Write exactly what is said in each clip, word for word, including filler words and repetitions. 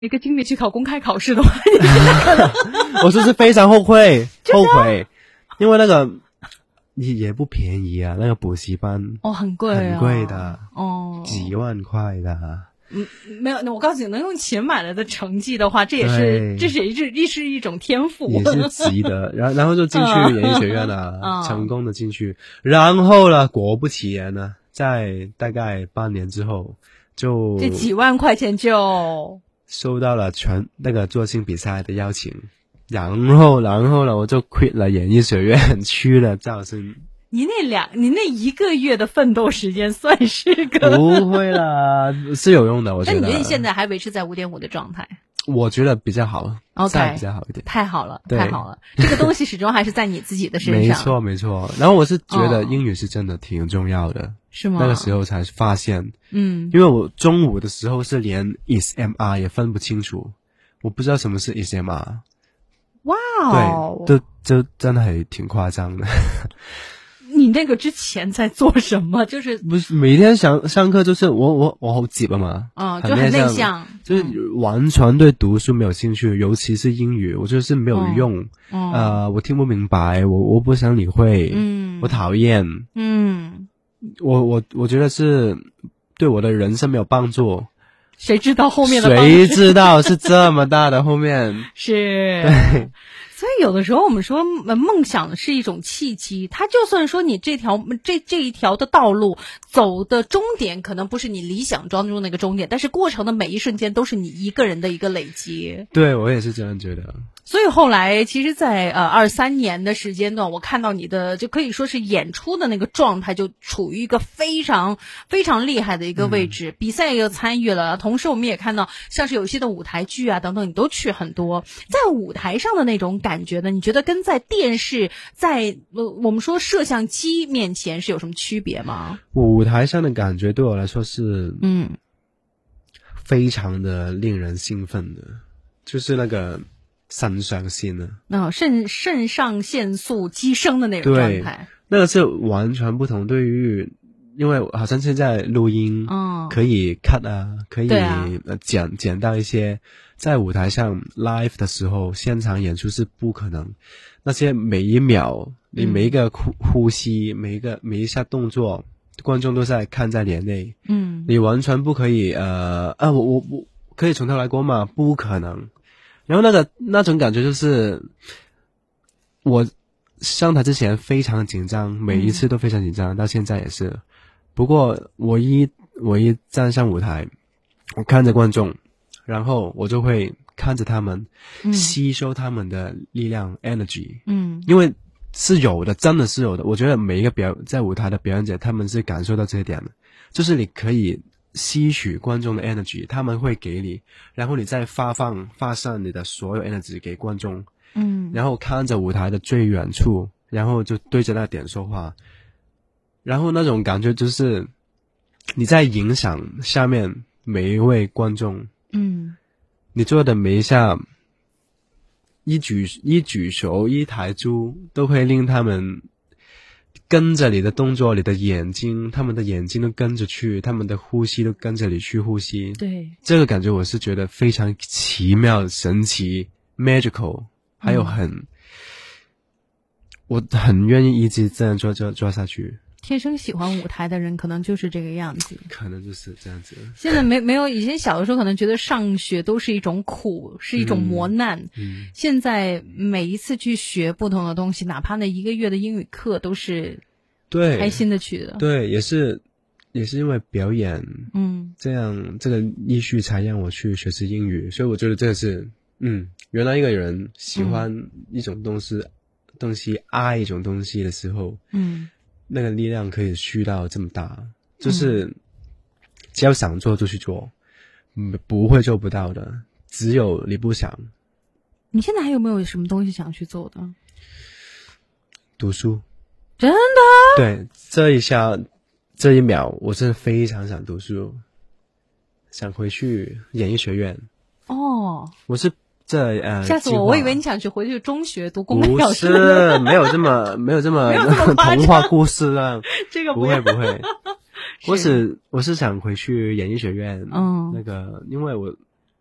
一个精力去考公开考试的话，你现在可能我就是非常后悔，后悔，因为那个也也不便宜啊，那个补习班哦很贵、啊， 很贵的哦， 几万块的。 嗯，没有，我告诉你，能用钱买来的成绩的话，这也是这是一这是一种天赋， 也是值得。然后然后就进去演艺学院了、 嗯， 成功的进去。然后呢，果不其然呢，在大概半年之后，就这几万块钱就收到了全那个作性比赛的邀请。然后然后呢，我就 quit 了演艺学院，去了赵生。 你那两，你那一个月的奋斗时间算是个不会啦，是有用的，我觉得。 那你觉得你现在还维持在五点五的状态？ 我觉得比较好 ，OK， 比较好一点。 太好了，太好了，这个东西始终还是在你自己的身上。 没错，没错。然后我是觉得英语是真的挺重要的， 是吗？ 那个时候才发现， 嗯， 因为我中午的时候是连 is am are 也分不清楚，我不知道什么是 is am are。 哇哦， 对，这这真的还挺夸张的。 你那个之前在做什么？就是不是每天上上课就是我我我好急了嘛， 啊、哦，就很内向， 就是完全对读书没有兴趣，嗯、尤其是英语，我就是没有用， 哦、 呃，我听不明白，我我不想理会， 嗯， 我讨厌， 嗯， 我我我觉得是对我的人生没有帮助。 谁知道后面的？ 谁知道是这么大的后面是。 对。 所以有的时候我们说梦想是一种契机，它就算说你这条这这一条的道路走的终点可能不是你理想当中的一个终点，但是过程的每一瞬间都是你一个人的一个累积。 对，我也是这样觉得。 所以后来其实在呃二三年的时间段，我看到你的就可以说是演出的那个状态就处于一个非常非常厉害的一个位置，嗯、比赛也参与了，同时我们也看到像是有一些的舞台剧啊等等你都去很多，在舞台上的那种感觉呢，你觉得跟在电视在呃我们说摄像机面前是有什么区别吗？ 舞台上的感觉对我来说是嗯非常的令人兴奋的，就是那个肾上腺呢， 哦，肾肾上腺素激升的那种状态， 那个是完全不同。对于，因为好像现在录音，嗯，可以 cut 啊，可以剪、啊、剪到一些，在舞台上 live 的时候，现场演出是不可能。那些每一秒，你每一个呼呼吸，嗯、每一个每一下动作，观众都在看在眼内，嗯，你完全不可以呃啊，我我我可以从头来过吗？不可能。然后那个那种感觉就是，我上台之前非常紧张，每一次都非常紧张，嗯、到现在也是。不过我一我一站上舞台，我看着观众，然后我就会看着他们，嗯、吸收他们的力量 energy，嗯，因为是有的，真的是有的。我觉得每一个表在舞台的表演者，他们是感受到这一点的，就是你可以吸取观众的 energy， 他们会给你，然后你再发放发散你的所有 energy 给观众，嗯，然后看着舞台的最远处，然后就对着那点说话，然后那种感觉就是你在影响下面每一位观众，嗯，你做的每一下一举一举手一抬足都会令他们跟着你的动作，你的眼睛，他们的眼睛都跟着去，他们的呼吸都跟着你去呼吸。 对， 这个感觉我是觉得非常奇妙、神奇、magical， 还有很，嗯、我很愿意一直这样做做做下去。 天生喜欢舞台的人可能就是这个样子， 可能就是这样子。 现在没没有以前小的时候可能觉得上学都是一种苦，是一种磨难，嗯嗯、现在每一次去学不同的东西，哪怕那一个月的英语课都是对开心的去的。 对，也是也是因为表演，嗯，这样这个依序才让我去学习英语，所以我觉得这个是，嗯，原来一个人喜欢一种东西，嗯、东西爱一种东西的时候，嗯。那个力量可以虚到这么大，就是只要想做就去做，嗯，不会做不到的，只有你不想。 你现在还有没有什么东西想去做的？ 读书。 真的？ 对，这一下这一秒我真的非常想读书，想回去演艺学院。 哦， 我是这呃， 下次我我以为你想去回去中学读公开考试， 不是没有这么没有这么童话故事啊， 这个不会不会，我是我是想回去演艺学院，嗯，那个因为我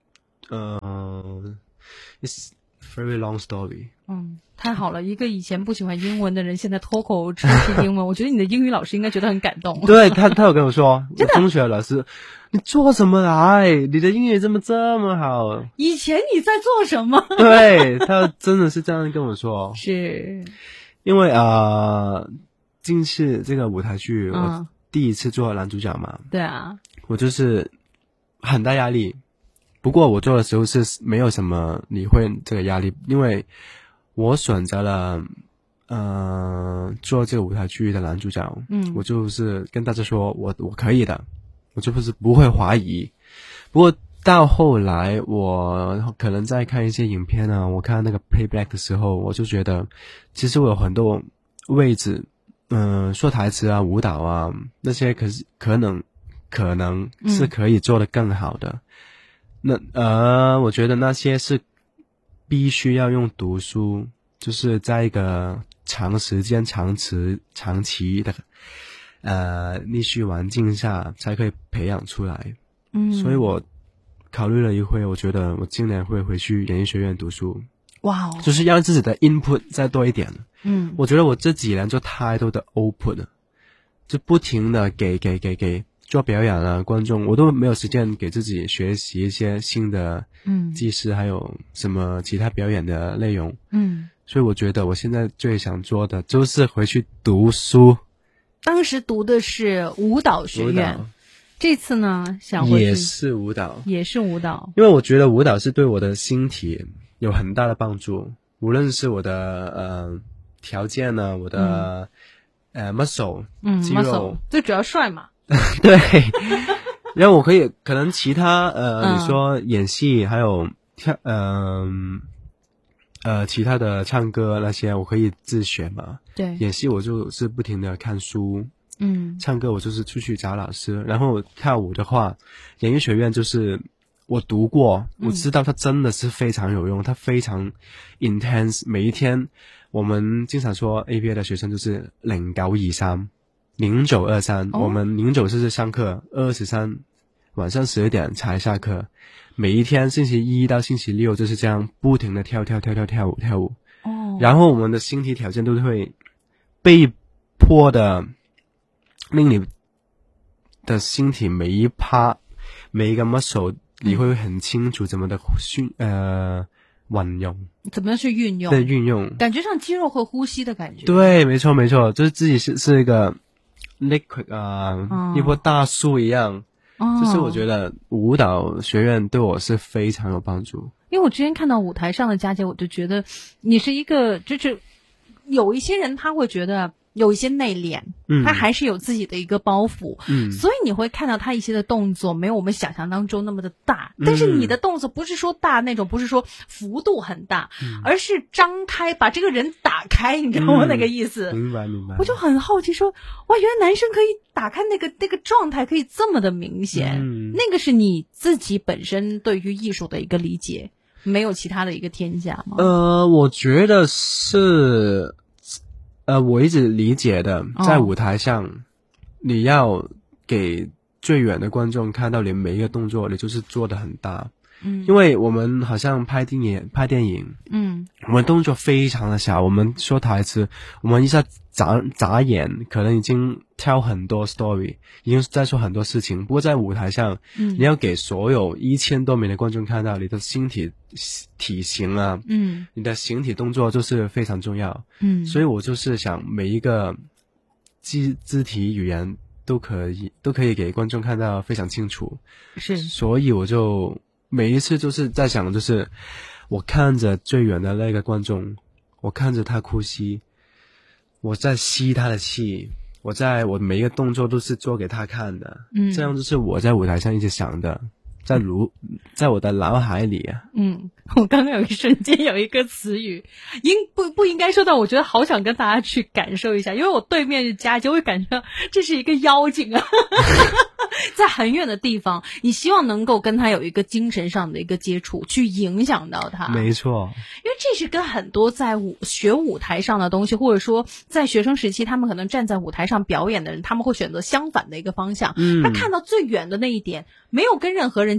呃 ，It's very long story。 嗯，太好了，一个以前不喜欢英文的人，现在脱口而出是英文，我觉得你的英语老师应该觉得很感动。 对他，他有跟我说， 真的， 中学老师，你做什么来？你的英语怎么这么好？ 以前你在做什么？ 对，他真的是这样跟我说。 是， 因为啊、呃，近次这个舞台剧，嗯、我第一次做男主角嘛。 对啊， 我就是很大压力。不过我做的时候是没有什么理会这个压力，因为我选择了呃做这个舞台剧的男主角，嗯，我就是跟大家说我我可以的，我就不是不会怀疑。不过到后来我可能在看一些影片啊，我看那个 playback 的时候，我就觉得其实我有很多位置，嗯、呃，说台词啊、舞蹈啊那些，可是可能可能是可以做得更好的。嗯那呃，我觉得那些是必须要用读书，就是在一个长时间、长期、长期的呃历史环境下才可以培养出来。嗯，所以我考虑了一会，我觉得我今年会回去演艺学院读书。 哇哦， 就是让自己的 input 再多一点。 嗯， 我觉得我这几年就太多的 output 了，就不停的给给给给。做表演啊，观众我都没有时间给自己学习一些新的嗯技师，还有什么其他表演的内容。嗯，所以我觉得我现在最想做的就是回去读书。 当时读的是舞蹈学院，这次呢想回去也是舞蹈， 也是舞蹈， 因为我觉得舞蹈是对我的身体有很大的帮助，无论是我的呃条件呢，我的、嗯、呃 muscle 嗯肌肉 muscle 最主要帅嘛。 对，然后我可以可能其他呃、嗯，你说演戏还有跳嗯 呃, 呃其他的唱歌那些我可以自学嘛。 对， 演戏我就是不停的看书， 嗯， 唱歌我就是出去找老师，然后跳舞的话，演艺学院就是我读过，我知道它真的是非常有用，它非常 intense， 每一天我们经常说 A B A 的学生就是零九二三。零九二三，我们零九是上课，二十三晚上十点才下课。每一天星期一到星期六就是这样不停的跳跳跳跳跳舞跳舞。哦。然后我们的身体条件都会被迫的令你的身体每一趴每一个 muscle 你会很清楚怎么的训呃运用。 怎么样去运用？ 对，运用。 感觉上肌肉和呼吸的感觉。 对，没错没错，就是自己是是一个。liquid 啊、哦，一棵大树一样、哦，就是我觉得舞蹈学院对我是非常有帮助。 因为我之前看到舞台上的佳姐，我就觉得你是一个，就是有一些人他会觉得有一些内敛，嗯，他还是有自己的一个包袱，嗯，所以你会看到他一些的动作没有我们想象当中那么的大，嗯、但是你的动作不是说大那种，不是说幅度很大，嗯、而是张开把这个人打开，你知道吗？嗯、那个意思。 明白明白。 我就很好奇说，哇，原来男生可以打开那个那个状态可以这么的明显，嗯、那个是你自己本身对于艺术的一个理解，没有其他的一个添加吗？ 呃，我觉得是。呃，我一直理解的，在舞台上，哦、你要给最远的观众看到你每一个动作，你就是做得很大。嗯，因为我们好像拍电影，拍电影，嗯，我们动作非常的小，我们说台词，我们一下眨眨眼，可能已经挑很多 story， 已经在说很多事情。不过在舞台上，嗯，你要给所有一千多名的观众看到你的身体体型啊，嗯，你的形体动作就是非常重要，嗯，所以我就是想每一个肢肢体语言都可以都可以给观众看到非常清楚， 是， 所以我就。每一次就是在想，就是我看着最远的那个观众，我看着他呼吸，我在吸他的气，我在我每一个动作都是做给他看的，嗯，这样就是我在舞台上一直想的，在如在我的脑海里啊。 嗯，我刚刚有一瞬间有一个词语，应不不应该说到，我觉得好想跟大家去感受一下，因为我对面是佳就会感觉到这是一个妖精啊。在很远的地方，你希望能够跟他有一个精神上的一个接触，去影响到他。 没错， 因为这是跟很多在舞学舞台上的东西，或者说在学生时期他们可能站在舞台上表演的人，他们会选择相反的一个方向。嗯，他看到最远的那一点，没有跟任何人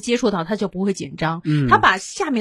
接触到，他就不会紧张。 嗯， 他把下面